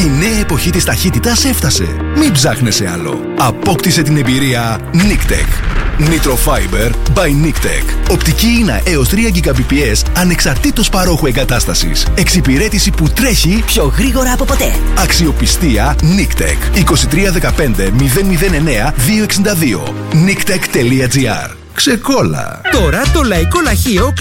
νέα εποχή της ταχύτητας έφτασε. Μην ψάχνεσαι άλλο. Απόκτησε την εμπειρία Nictec. Nitro Fiber by Nictec. Οπτική ίνα έως 3 Gbps ανεξαρτήτως παρόχου εγκατάστασης. Εξυπηρέτηση που τρέχει πιο γρήγορα από ποτέ. Αξιοπιστία Nictec. 2315 009 262. Nictec.gr. Ξεκόλα. Τώρα το Λαϊκό Λαχείο